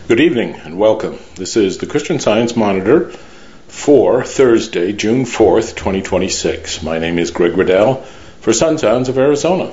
Good evening and welcome. This is the Christian Science Monitor for Thursday, June 4th, 2026. My name is Greg Riddell for Sun Sounds of Arizona.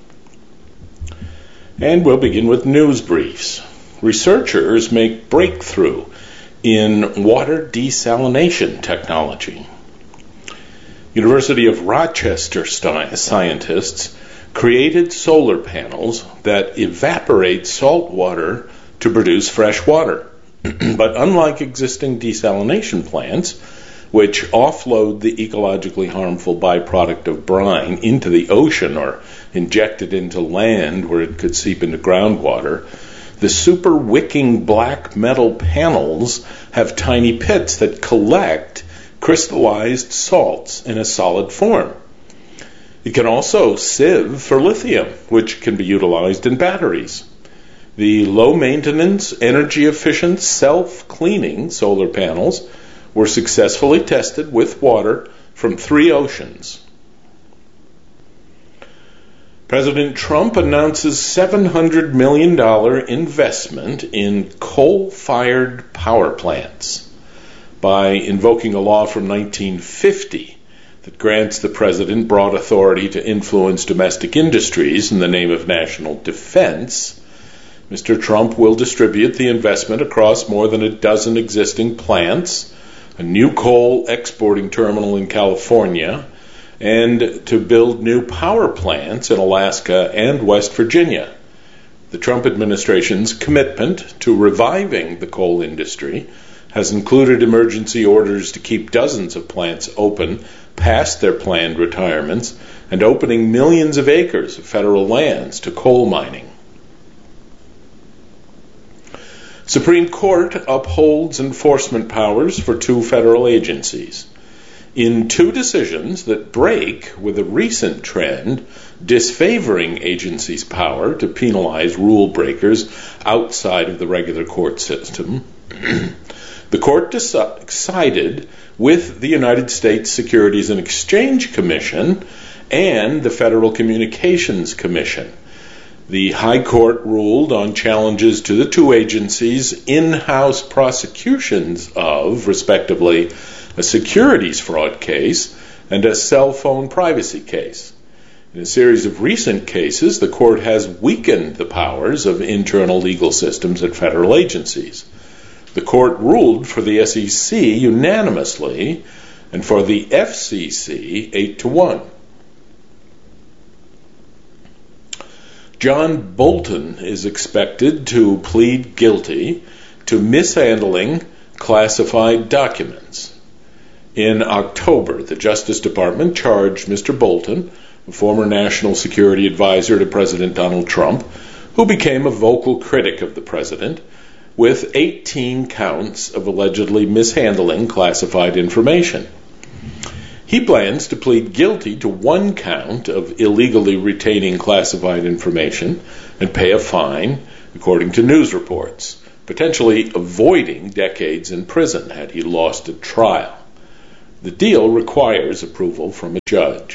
And we'll begin with news briefs. Researchers make breakthrough in water desalination technology. University of Rochester scientists created solar panels that evaporate salt water to produce fresh water. But unlike existing desalination plants, which offload the ecologically harmful byproduct of brine into the ocean or inject it into land where it could seep into groundwater, the super wicking black metal panels have tiny pits that collect crystallized salts in a solid form. It can also sieve for lithium, which can be utilized in batteries. The low-maintenance, energy-efficient, self-cleaning solar panels were successfully tested with water from 3 oceans. President Trump announces $700 million investment in coal-fired power plants by invoking a law from 1950 that grants the president broad authority to influence domestic industries in the name of national defense. Mr. Trump will distribute the investment across more than a dozen existing plants, a new coal exporting terminal in California, and to build new power plants in Alaska and West Virginia. The Trump administration's commitment to reviving the coal industry has included emergency orders to keep dozens of plants open past their planned retirements and opening millions of acres of federal lands to coal mining. Supreme Court upholds enforcement powers for 2 federal agencies. In 2 decisions that break with a recent trend disfavoring agencies' power to penalize rule breakers outside of the regular court system, the court sided with the United States Securities and Exchange Commission and the Federal Communications Commission. The High Court ruled on challenges to the 2 agencies' in-house prosecutions of, respectively, a securities fraud case and a cell phone privacy case. In a series of recent cases, the court has weakened the powers of internal legal systems at federal agencies. The court ruled for the SEC unanimously and for the FCC 8-1. John Bolton is expected to plead guilty to mishandling classified documents. In October, the Justice Department charged Mr. Bolton, a former national security advisor to President Donald Trump, who became a vocal critic of the president, with 18 counts of allegedly mishandling classified information. He plans to plead guilty to 1 count of illegally retaining classified information and pay a fine, according to news reports, potentially avoiding decades in prison had he lost a trial. The deal requires approval from a judge.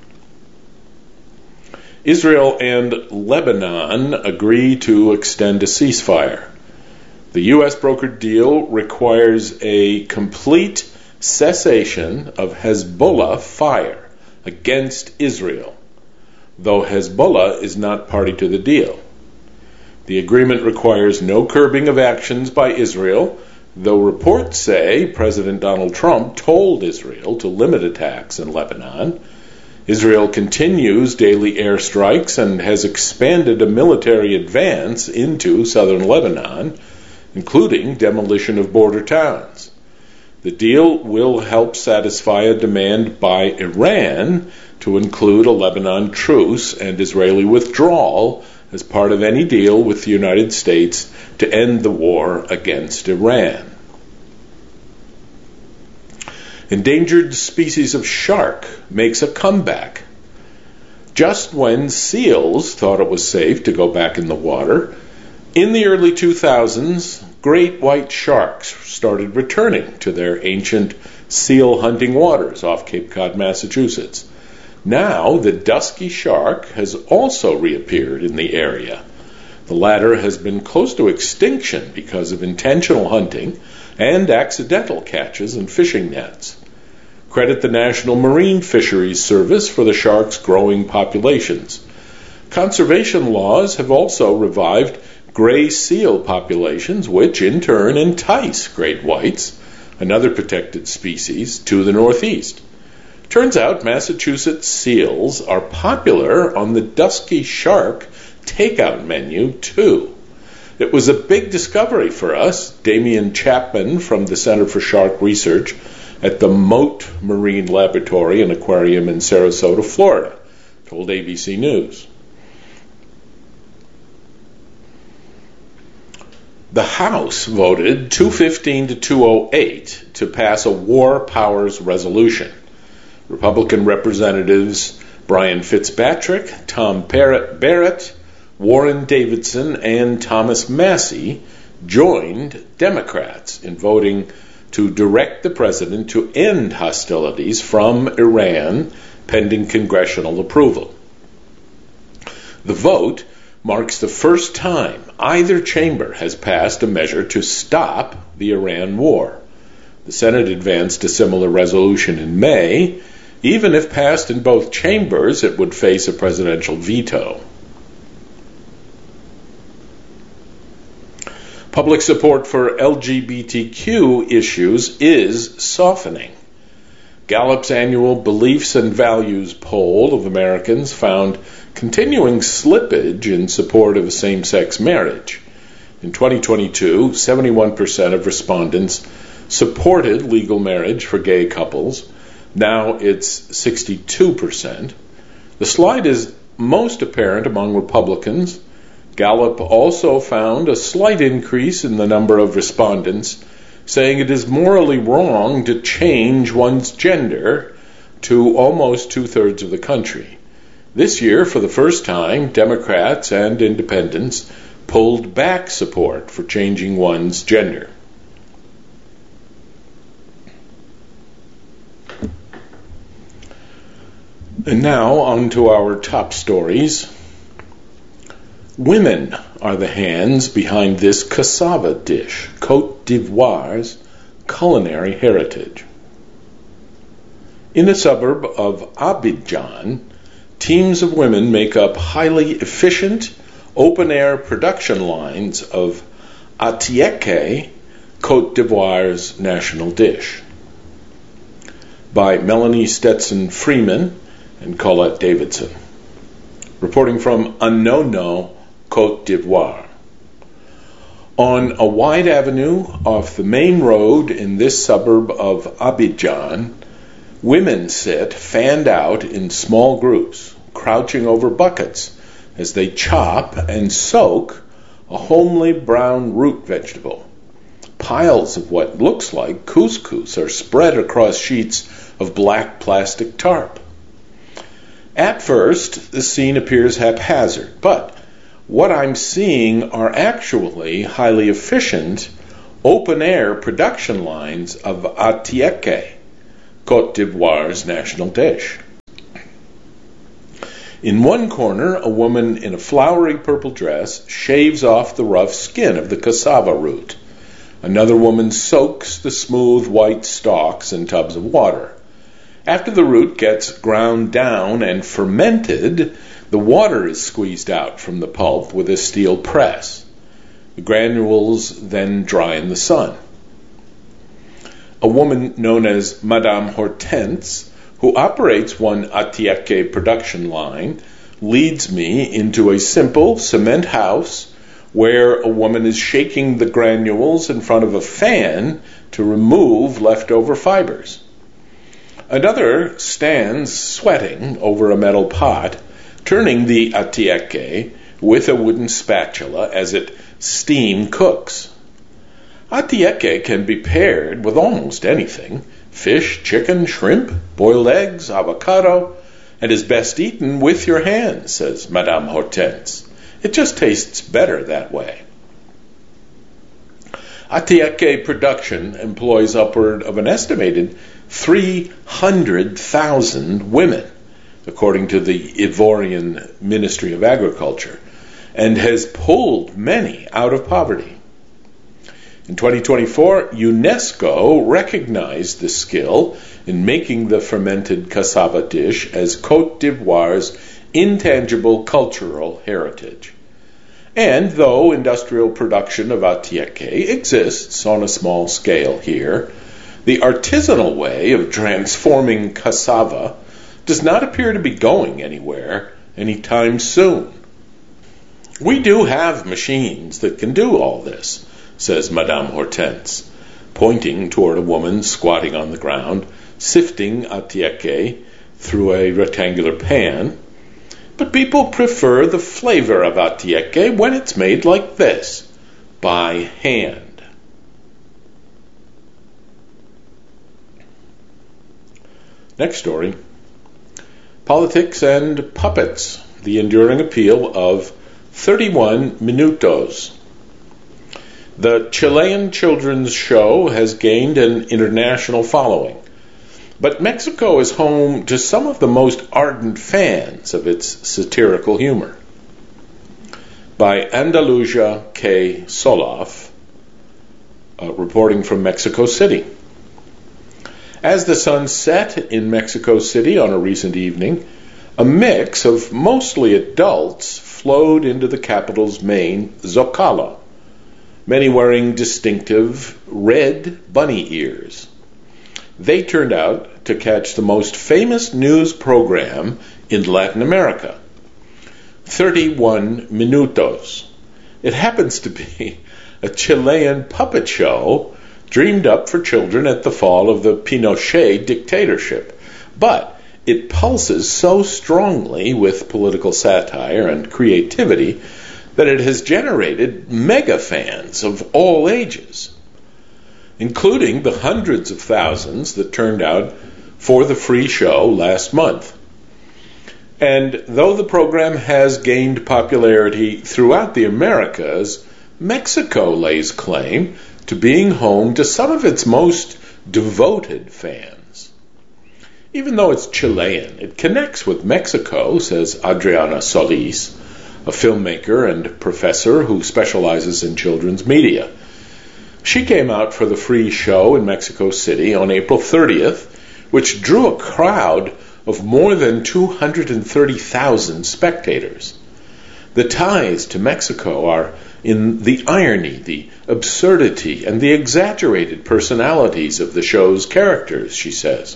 Israel and Lebanon agree to extend a ceasefire. The U.S. brokered deal requires a complete cessation of Hezbollah fire against Israel, though Hezbollah is not party to the deal. The agreement requires no curbing of actions by Israel, though reports say President Donald Trump told Israel to limit attacks in Lebanon. Israel continues daily airstrikes and has expanded a military advance into southern Lebanon, including demolition of border towns. The deal will help satisfy a demand by Iran to include a Lebanon truce and Israeli withdrawal as part of any deal with the United States to end the war against Iran. Endangered species of shark makes a comeback. Just when seals thought it was safe to go back in the water, in the early 2000s, great white sharks started returning to their ancient seal hunting waters off Cape Cod, Massachusetts. Now, the dusky shark has also reappeared in the area. The latter has been close to extinction because of intentional hunting and accidental catches and fishing nets. Credit the National Marine Fisheries Service for the shark's growing populations. Conservation laws have also revived gray seal populations, which in turn entice great whites, another protected species, to the northeast. Turns out Massachusetts seals are popular on the dusky shark takeout menu, too. It was a big discovery for us. Damian Chapman from the Center for Shark Research at the Mote Marine Laboratory and Aquarium in Sarasota, Florida, told ABC News. The House voted 215 to 208 to pass a war powers resolution. Republican Representatives Brian Fitzpatrick, Tom Barrett, Warren Davidson, and Thomas Massie joined Democrats in voting to direct the president to end hostilities from Iran pending congressional approval. The vote marks the first time either chamber has passed a measure to stop the Iran war. The Senate advanced a similar resolution in May. Even if passed in both chambers, it would face a presidential veto. Public support for LGBTQ issues is softening. Gallup's annual Beliefs and Values poll of Americans found continuing slippage in support of same-sex marriage. In 2022, 71% of respondents supported legal marriage for gay couples. Now it's 62%. The slide is most apparent among Republicans. Gallup also found a slight increase in the number of respondents saying it is morally wrong to change one's gender to almost two-thirds of the country. This year, for the first time, Democrats and independents pulled back support for changing one's gender. And now on to our top stories. Women are the hands behind this cassava dish, Côte d'Ivoire's culinary heritage. In a suburb of Abidjan, teams of women make up highly efficient, open-air production lines of atieke, Côte d'Ivoire's national dish. By Melanie Stetson Freeman and Colette Davidson. Reporting from Anono, Côte d'Ivoire. On a wide avenue off the main road in this suburb of Abidjan, women sit fanned out in small groups, crouching over buckets as they chop and soak a homely brown root vegetable. Piles of what looks like couscous are spread across sheets of black plastic tarp. At first, the scene appears haphazard, but what I'm seeing are actually highly efficient, open-air production lines of atieke, Côte d'Ivoire's national dish. In one corner, a woman in a flowery purple dress shaves off the rough skin of the cassava root. Another woman soaks the smooth white stalks in tubs of water. After the root gets ground down and fermented, the water is squeezed out from the pulp with a steel press. The granules then dry in the sun. A woman known as Madame Hortense, who operates one atieke production line, leads me into a simple cement house where a woman is shaking the granules in front of a fan to remove leftover fibers. Another stands sweating over a metal pot, turning the atieke with a wooden spatula as it steam cooks. Atieke can be paired with almost anything: fish, chicken, shrimp, boiled eggs, avocado, and is best eaten with your hands, says Madame Hortense. It just tastes better that way. Atieke production employs upward of an estimated 300,000 women, according to the Ivorian Ministry of Agriculture, and has pulled many out of poverty. In 2024, UNESCO recognized the skill in making the fermented cassava dish as Côte d'Ivoire's intangible cultural heritage. And though industrial production of atieke exists on a small scale here, the artisanal way of transforming cassava does not appear to be going anywhere anytime soon. We do have machines that can do all this, says Madame Hortense, pointing toward a woman squatting on the ground, sifting atieke through a rectangular pan. But people prefer the flavor of atieke when it's made like this, by hand. Next story. Politics and puppets, the enduring appeal of 31 Minutos. The Chilean children's show has gained an international following, but Mexico is home to some of the most ardent fans of its satirical humor. By Andalusia K. Soloff, reporting from Mexico City. As the sun set in Mexico City on a recent evening, a mix of mostly adults flowed into the capital's main Zocalo, many wearing distinctive red bunny ears. They turned out to catch the most famous news program in Latin America, 31 Minutos. It happens to be a Chilean puppet show dreamed up for children at the fall of the Pinochet dictatorship, but it pulses so strongly with political satire and creativity that it has generated mega fans of all ages, including the hundreds of thousands that turned out for the free show last month. And though the program has gained popularity throughout the Americas, Mexico lays claim to being home to some of its most devoted fans. Even though it's Chilean, it connects with Mexico, says Adriana Solis, a filmmaker and professor who specializes in children's media. She came out for the free show in Mexico City on April 30th, which drew a crowd of more than 230,000 spectators. The ties to Mexico are in the irony, the absurdity, and the exaggerated personalities of the show's characters, she says.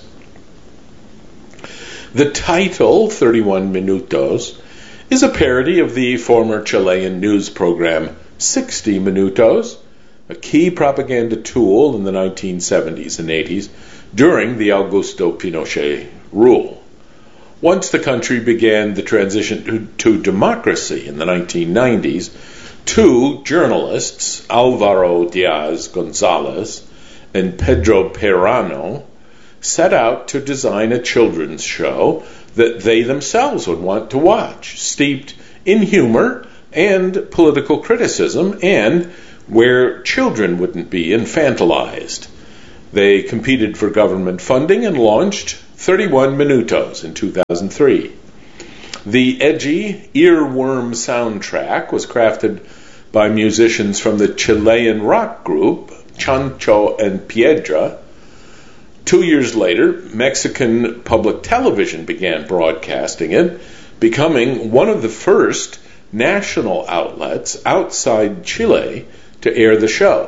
The title, 31 Minutos, is a parody of the former Chilean news program 60 Minutos, a key propaganda tool in the 1970s and 80s during the Augusto Pinochet rule. Once the country began the transition to democracy in the 1990s, two journalists, Alvaro Diaz Gonzalez and Pedro Perano, set out to design a children's show that they themselves would want to watch, steeped in humor and political criticism, and where children wouldn't be infantilized. They competed for government funding and launched 31 Minutos in 2003. The edgy, earworm soundtrack was crafted by musicians from the Chilean rock group Chancho and Piedra. 2 years later, Mexican public television began broadcasting it, becoming one of the first national outlets outside Chile to air the show.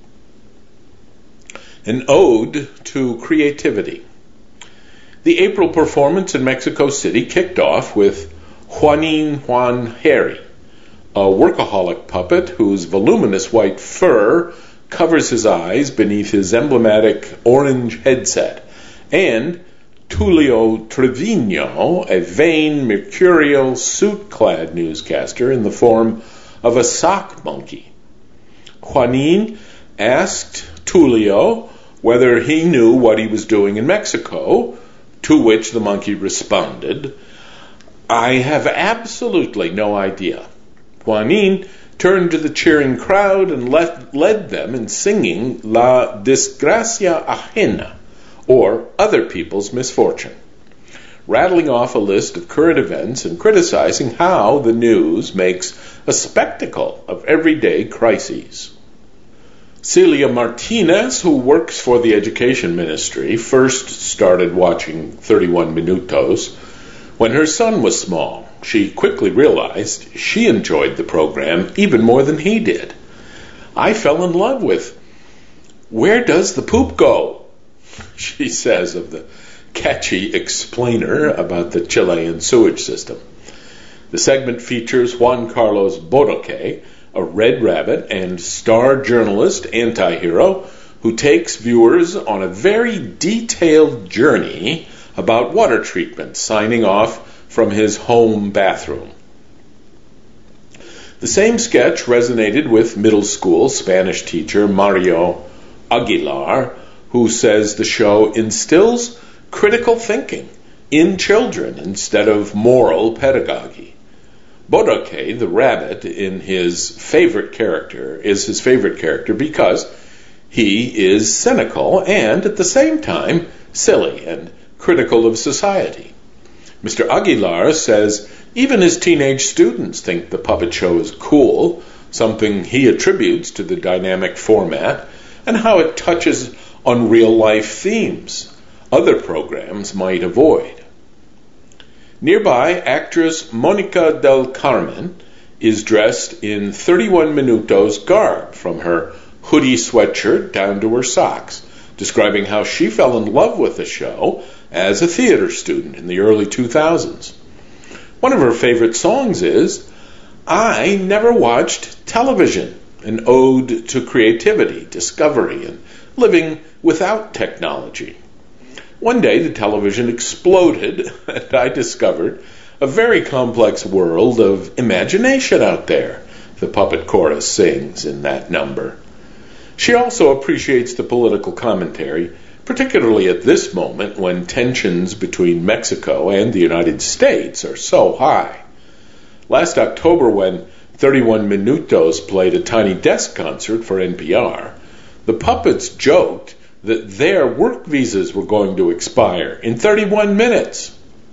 An ode to creativity. The April performance in Mexico City kicked off with Juanín Juan Harry, a workaholic puppet whose voluminous white fur covers his eyes beneath his emblematic orange headset, and Tulio Trevino, a vain, mercurial, suit-clad newscaster in the form of a sock monkey. Juanín asked Tulio whether he knew what he was doing in Mexico, to which the monkey responded, "I have absolutely no idea." Juanín turned to the cheering crowd and led them in singing La Desgracia Ajena, or Other People's Misfortune. rattling off a list of current events and criticizing how the news makes a spectacle of everyday crises. Celia Martinez, who works for the Education Ministry, first started watching 31 Minutos when her son was small. She quickly realized she enjoyed the program even more than he did. I fell in love with "Where does the poop go?" she says of the catchy explainer about the Chilean sewage system. The segment features Juan Carlos Bodoque, a red rabbit and star journalist anti-hero who takes viewers on a very detailed journey about water treatment, signing off from his home bathroom. The same sketch resonated with middle school Spanish teacher Mario Aguilar, who says the show instills critical thinking in children instead of moral pedagogy. Bodoque, the rabbit, is his favorite character because he is cynical and at the same time silly and critical of society. Mr. Aguilar says even his teenage students think the puppet show is cool, something he attributes to the dynamic format and how it touches on real-life themes other programs might avoid. Nearby, actress Monica del Carmen is dressed in 31 Minutos garb, from her hoodie sweatshirt down to her socks, describing how she fell in love with the show as a theater student in the early 2000s. One of her favorite songs is "I Never Watched Television," an ode to creativity, discovery, and living without technology. One day the television exploded and I discovered a very complex world of imagination out there, the puppet chorus sings in that number. She also appreciates the political commentary, particularly at this moment when tensions between Mexico and the United States are so high. Last October, when 31 Minutos played a Tiny Desk concert for NPR, the puppets joked that their work visas were going to expire in 31 minutes.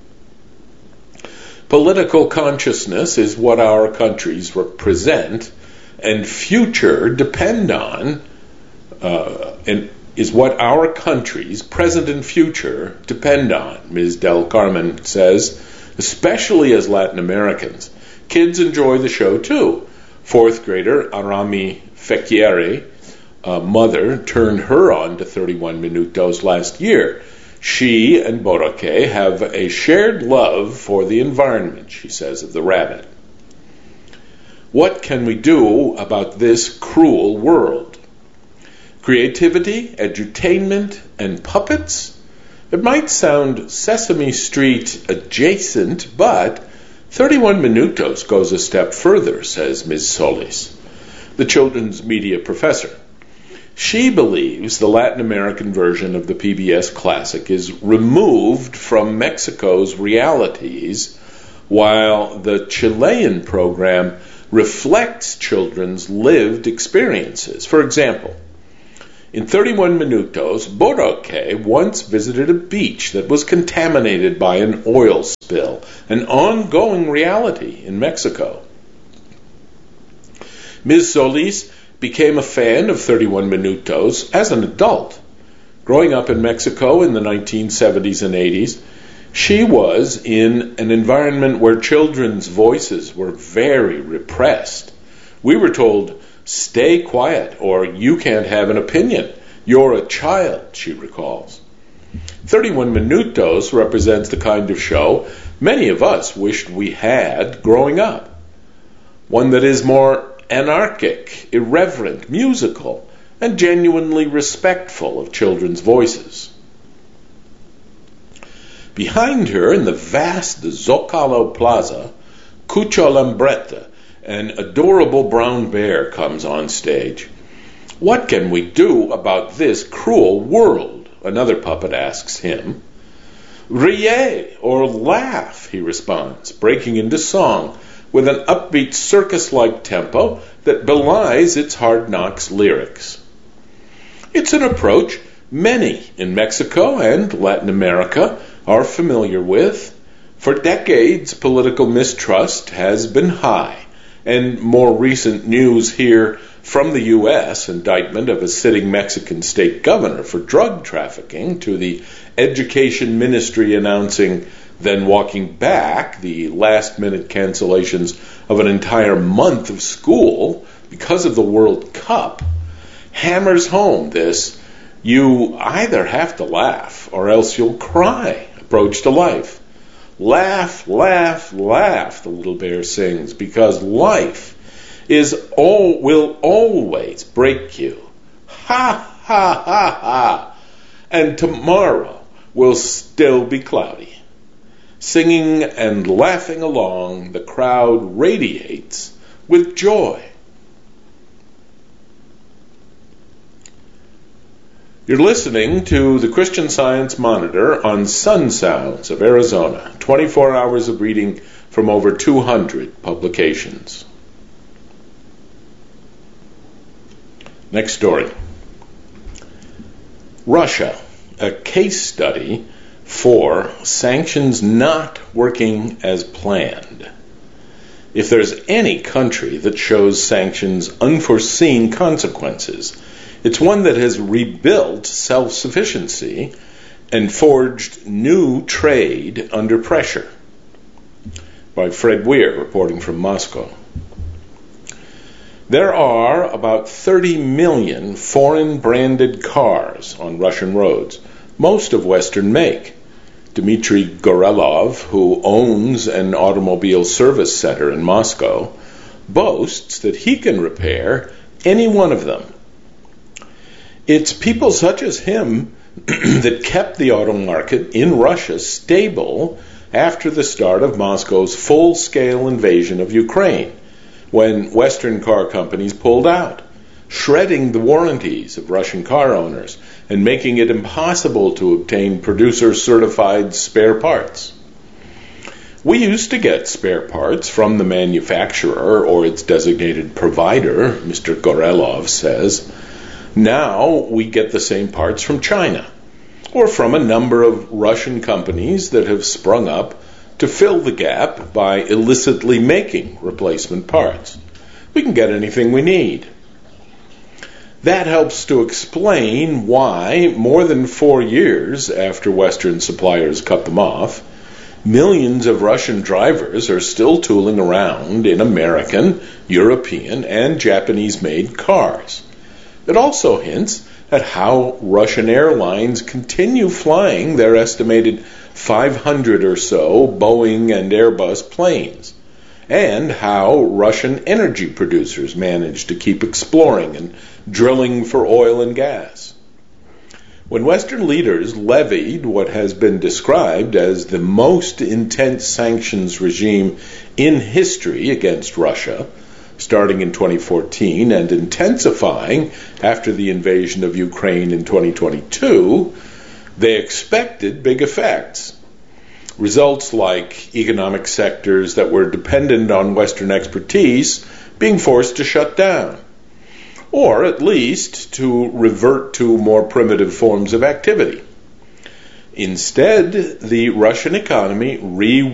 Political consciousness is what our countries represent, and future depend on, and is what our countries, present and future, depend on, Ms. Del Carmen says, especially as Latin Americans. Kids enjoy the show too. Fourth grader Arami Fekiri, mother, turned her on to 31 Minutos last year. She and Bodoque have a shared love for the environment, she says of the rabbit. What can we do about this cruel world? Creativity, edutainment, and puppets? It might sound Sesame Street adjacent, but 31 Minutos goes a step further, says Ms. Solis, the children's media professor. She believes the Latin American version of the PBS classic is removed from Mexico's realities, while the Chilean program reflects children's lived experiences. For example, in 31 Minutos, Bodoque once visited a beach that was contaminated by an oil spill, an ongoing reality in Mexico. Ms. Solis became a fan of 31 Minutos as an adult. Growing up in Mexico in the 1970s and 80s, she was in an environment where children's voices were very repressed. We were told, "Stay quiet," or "You can't have an opinion. You're a child," she recalls. 31 Minutos represents the kind of show many of us wished we had growing up. One that is more anarchic, irreverent, musical, and genuinely respectful of children's voices. Behind her, in the vast Zocalo Plaza, Cucho Lambretta, an adorable brown bear, comes on stage. "What can we do about this cruel world?" another puppet asks him. "Riez," or laugh, he responds, breaking into song with an upbeat circus-like tempo that belies its Hard Knocks lyrics. It's an approach many in Mexico and Latin America are familiar with. For decades, political mistrust has been high, and more recent news here from the U.S. indictment of a sitting Mexican state governor for drug trafficking, to the Education Ministry announcing, then walking back, the last-minute cancellations of an entire month of school because of the World Cup, hammers home this "you either have to laugh or else you'll cry" approach to life. Laugh, laugh, laugh, the little bear sings, because life will always break you. Ha, ha, ha, ha. And tomorrow will still be cloudy. Singing and laughing along, the crowd radiates with joy. You're listening to the Christian Science Monitor on Sun Sounds of Arizona, 24 hours of reading from over 200 publications. Next story. Russia, a case study for sanctions not working as planned. If there's any country that shows sanctions unforeseen consequences, it's one that has rebuilt self-sufficiency and forged new trade under pressure. By Fred Weir, reporting from Moscow. There are about 30 million foreign-branded cars on Russian roads, most of Western make. Dmitry Gorelov, who owns an automobile service center in Moscow, boasts that he can repair any one of them. It's people such as him that kept the auto market in Russia stable after the start of Moscow's full-scale invasion of Ukraine, when Western car companies pulled out, shredding the warranties of Russian car owners and making it impossible to obtain producer-certified spare parts. We used to get spare parts from the manufacturer or its designated provider, Mr. Gorelov says. Now we get the same parts from China, or from a number of Russian companies that have sprung up to fill the gap by illicitly making replacement parts. We can get anything we need. That helps to explain why, more than 4 years after Western suppliers cut them off, millions of Russian drivers are still tooling around in American, European, and Japanese-made cars. It also hints at how Russian airlines continue flying their estimated 500 or so Boeing and Airbus planes, and how Russian energy producers manage to keep exploring and drilling for oil and gas. When Western leaders levied what has been described as the most intense sanctions regime in history against Russia, starting in 2014 and intensifying after the invasion of Ukraine in 2022, they expected big effects. Results like economic sectors that were dependent on Western expertise being forced to shut down, or at least to revert to more primitive forms of activity. Instead, the Russian economy